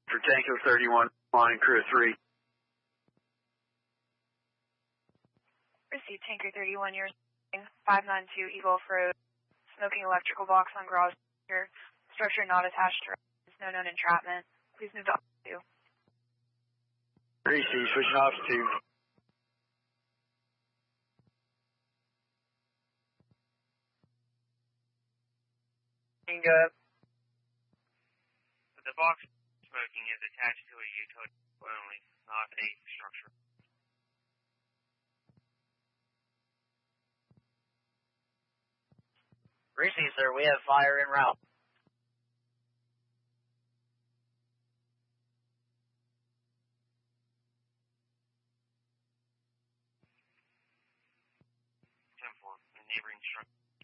For Tango 31, line crew 3. Received Tanker 31, you're 592 Eagle Road, smoking electrical box on garage structure not attached to no known entrapment. Please move to R2. Greasy, switching off to. The box smoking is attached to a utility only, not a structure. Greasy, sir, we have fire en route. The neighboring structure.